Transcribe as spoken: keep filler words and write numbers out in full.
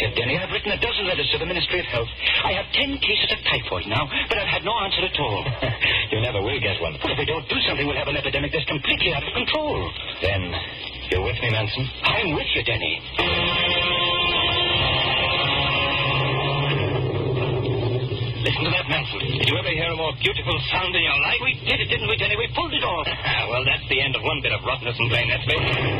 detective, Denny. I've written a dozen letters to the Ministry of Health. I have ten cases of typhoid now, but I've had no answer at all. You never will get one. Well, if we don't do something, we'll have an epidemic that's completely out of control. Then, you're with me, Manson? I'm with you, Denny. Listen to that, Manson. Did you ever hear a more beautiful sound in your life? We did it, didn't we, Denny? We pulled it off. Well, that's the end of one bit of rottenness and plain, that's me.